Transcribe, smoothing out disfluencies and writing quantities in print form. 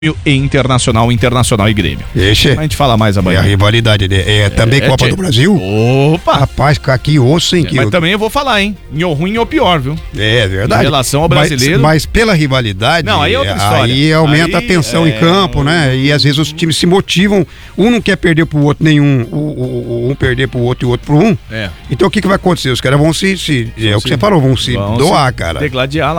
e Internacional e Grêmio. Esse A gente fala mais é a amanhã. rivalidade, né? Também Copa do Brasil? Opa! Rapaz, aqui osso, hein? Mas também eu vou falar, hein? Em ou ruim ou pior, viu? É verdade. Em relação ao brasileiro. Mas pela rivalidade, Não, aí é outra história. aí aumenta a tensão em campo, né? E às vezes os times se motivam, um não quer perder pro outro nenhum, um perder pro outro e o outro pro um. É. Então o que vai acontecer? Os caras vão é o que você falou, vão se doar, cara. Degladiar lá.